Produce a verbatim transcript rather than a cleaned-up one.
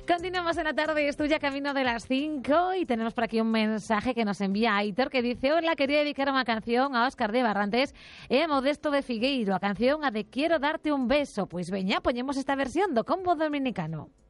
Continuamos en la tarde, estoy ya camino de las cinco y tenemos por aquí un mensaje que nos envía Aitor que dice: hola, quería dedicar una canción a Óscar de Barrantes e a Modesto de Figueiro, a canción a de Quiero darte un beso. Pues veña, poñemos esta versión do combo dominicano.